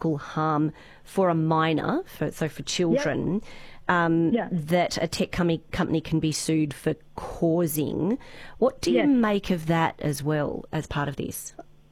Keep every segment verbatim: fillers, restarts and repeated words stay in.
psychological harm for a minor, for, so for children, yep. um, yeah. that a tech company, company can be sued for causing. What do you yes. make of that as well as part of this?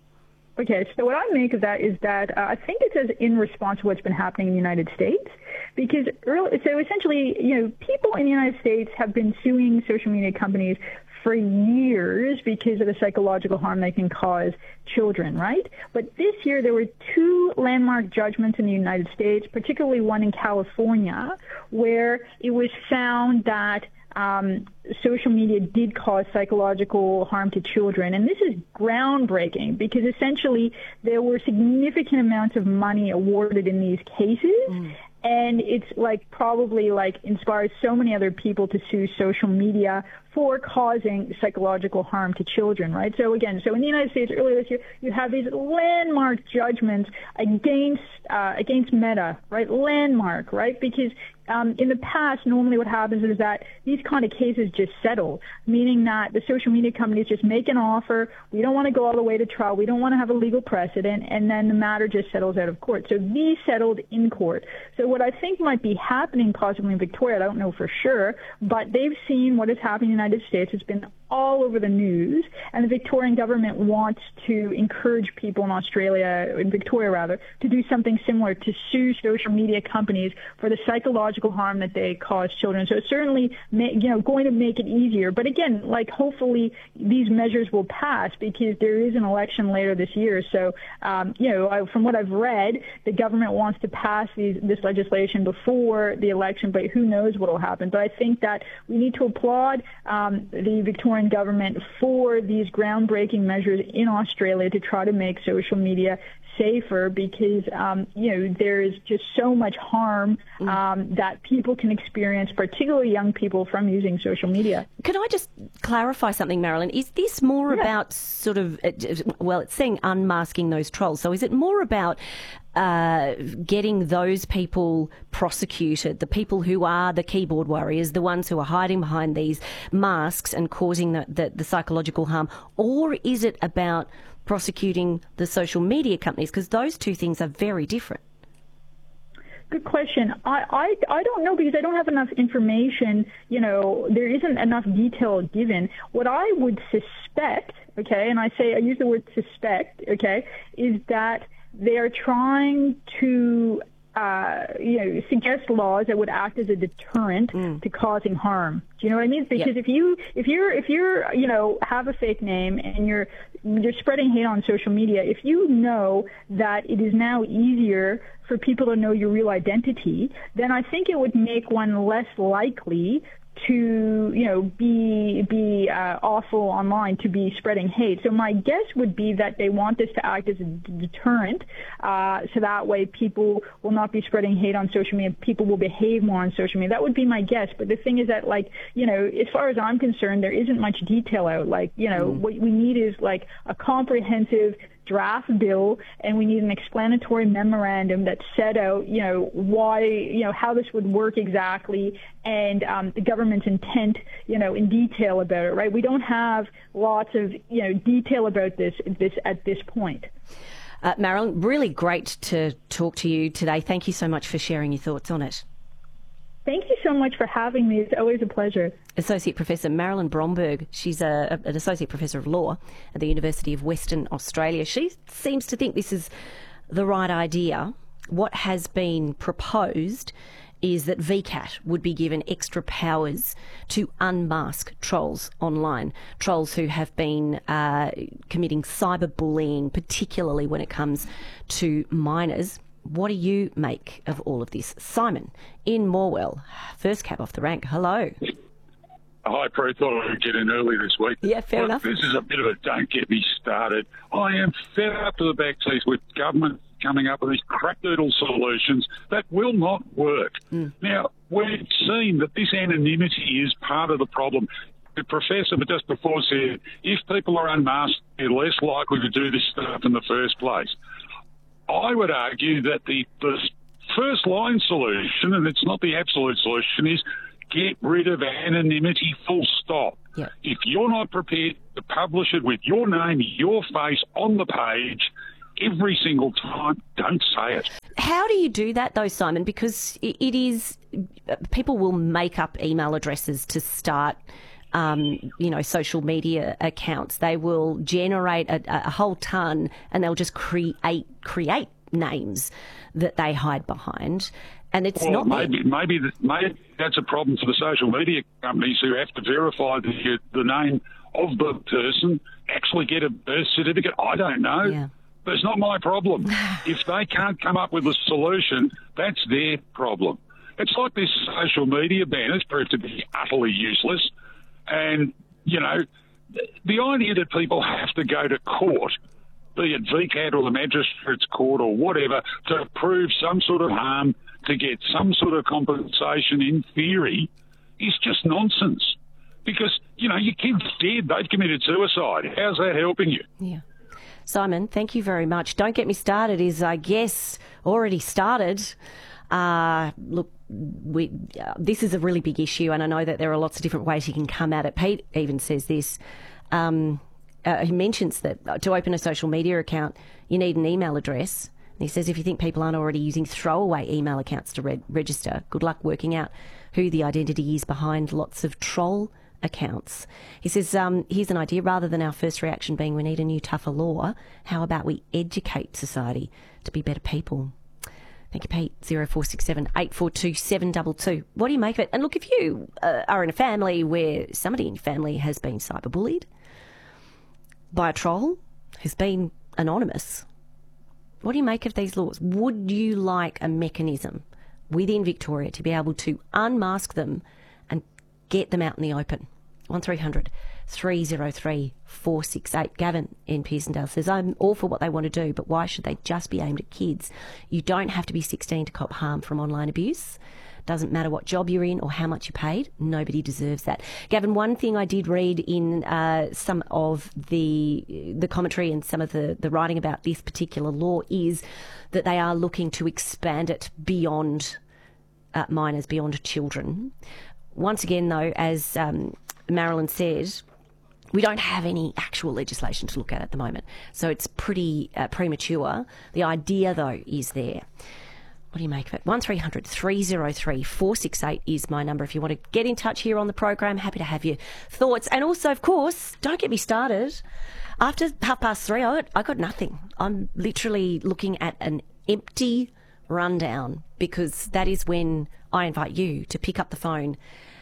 Okay, so what I make of that is that uh, I think it says in response to what's been happening in the United States, because early, so essentially, you know, people in the United States have been suing social media companies for years because of the psychological harm they can cause children, right? But this year there were two landmark judgments in the United States, particularly one in California, where it was found that Um, social media did cause psychological harm to children. And this is groundbreaking because essentially there were significant amounts of money awarded in these cases. Mm. And it's like probably like inspires so many other people to sue social media for causing psychological harm to children, right? So again, so in the United States earlier this year, you have these landmark judgments against uh, against Meta, right? Landmark, right? Because um, in the past, normally what happens is that these kind of cases just settle, meaning that the social media companies just make an offer. We don't want to go all the way to trial. We don't want to have a legal precedent, and then the matter just settles out of court. So these settled in court. So what I think might be happening possibly in Victoria, I don't know for sure, but they've seen what is happening in the United States. It's been all over the news, and the Victorian government wants to encourage people in Australia, in Victoria rather, to do something similar, to sue social media companies for the psychological harm that they cause children. So it's certainly, you know, going to make it easier. But again, like hopefully these measures will pass because there is an election later this year. So, um, you know, I, from what I've read, the government wants to pass these, this legislation before the election, but who knows what will happen. But I think that we need to applaud um, the Victorian government for these groundbreaking measures in Australia to try to make social media safer because, um, you know, there is just so much harm um, that people can experience, particularly young people, from using social media. Can I just clarify something, Marilyn? Is this more yeah. about sort of, well, it's saying unmasking those trolls. So is it more about uh, getting those people prosecuted, the people who are the keyboard warriors, the ones who are hiding behind these masks and causing the, the, the psychological harm? Or is it about prosecuting the social media companies? Because those two things are very different. Good question. I, I, I don't know because I don't have enough information. You know, there isn't enough detail given. What I would suspect, okay, and I say I use the word suspect, okay, is that they are trying to Uh, you know, suggest laws that would act as a deterrent mm. to causing harm. Do you know what I mean? Because yep. if you, if you're, if you're, you know, have a fake name and you're, you're spreading hate on social media, if you know that it is now easier for people to know your real identity, then I think it would make one less likely to, you know, be be uh, awful online, to be spreading hate. So my guess would be that they want this to act as a deterrent, uh, so that way people will not be spreading hate on social media. People will behave more on social media. That would be my guess. But the thing is that, like, you know, as far as I'm concerned, there isn't much detail out. Like, you know, mm. what we need is like a comprehensive draft bill, and we need an explanatory memorandum that set out, you know, why, you know, how this would work exactly, and um, the government's intent, you know, in detail about it, right? We don't have lots of, you know, detail about this, this at this point. Uh, Marilyn, really great to talk to you today. Thank you so much for sharing your thoughts on it. Thank you so much for having me. It's always a pleasure. Associate Professor Marilyn Bromberg. She's a, an Associate Professor of Law at the University of Western Australia. She seems to think this is the right idea. What has been proposed is that V CAT would be given extra powers to unmask trolls online, trolls who have been uh, committing cyberbullying, particularly when it comes to minors. What do you make of all of this? Simon in Morwell, first cab off the rank. Hello. Hi, Prue. Thought I'd get in early this week. Yeah, fair Look, enough. This is a bit of a don't get me started. I am fed up to the backseas with government coming up with these crackdoodle solutions that will not work. Mm. Now, we've seen that this anonymity is part of the problem. The professor but just before said, if people are unmasked, they're less likely to do this stuff in the first place. I would argue that the, the first line solution, and it's not the absolute solution, is get rid of anonymity, full stop. Yeah. If you're not prepared to publish it with your name, your face on the page, every single time. Don't say it. How do you do that, though, Simon? Because it is, people will make up email addresses to start, um, you know, social media accounts. They will generate a, a whole ton, and they'll just create create names that they hide behind. And it's well, not maybe maybe, the, maybe that's a problem for the social media companies who have to verify the the name of the person, actually get a birth certificate. I don't know. Yeah. But it's not my problem. If they can't come up with a solution, that's their problem. It's like this social media ban has proved to be utterly useless. And, you know, the idea that people have to go to court, be it V CAT or the Magistrates Court or whatever, to prove some sort of harm, to get some sort of compensation in theory, is just nonsense. Because, you know, your kid's dead, they've committed suicide. How's that helping you? Yeah. Simon, thank you very much. Don't Get Me Started is, I guess, already started. Uh, look, we, uh, this is a really big issue, and I know that there are lots of different ways you can come at it. Pete even says this. Um, uh, he mentions that to open a social media account, you need an email address. And he says if you think people aren't already using throwaway email accounts to re- register, good luck working out who the identity is behind lots of troll accounts. He says, um, here's an idea. Rather than our first reaction being we need a new tougher law, how about we educate society to be better people? Thank you, Pete. zero four six seven, eight four two, seven two two. What do you make of it? And look, if you uh, are in a family where somebody in your family has been cyberbullied by a troll who's been anonymous, what do you make of these laws? Would you like a mechanism within Victoria to be able to unmask them and get them out in the open? one three hundred, three oh three, four six eight. Gavin in Pearsondale says, I'm all for what they want to do, but why should they just be aimed at kids? You don't have to be sixteen to cop harm from online abuse. Doesn't matter what job you're in or how much you're paid. Nobody deserves that. Gavin, one thing I did read in uh, some of the the commentary and some of the, the writing about this particular law is that they are looking to expand it beyond uh, minors, beyond children. Once again, though, as um, Marilyn said, we don't have any actual legislation to look at at the moment, so it's pretty uh, premature. The idea, though, is there. What do you make of it? one three hundred, three oh three, four six eight is my number. If you want to get in touch here on the program, happy to have your thoughts. And also, of course, don't get me started. After half past three, I got, I got nothing. I'm literally looking at an empty rundown, because that is when I invite you to pick up the phone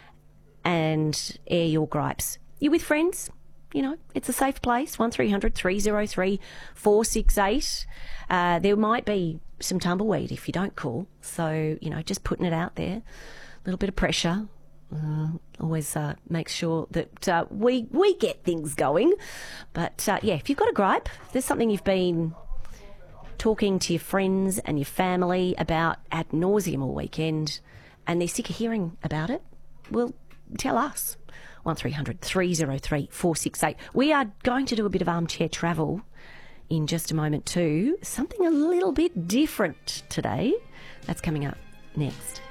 and air your gripes. You're with friends, you know, it's a safe place. one three hundred, three oh three, four six eight. Uh, there might be some tumbleweed if you don't call. So, you know, just putting it out there. A little bit of pressure. Uh, always uh, makes sure that uh, we, we get things going. But, uh, yeah, if you've got a gripe, if there's something you've been talking to your friends and your family about ad nauseum all weekend and they're sick of hearing about it, well, tell us. one three hundred, three oh three, four six eight. We are going to do a bit of armchair travel in just a moment too. Something a little bit different today. That's coming up next.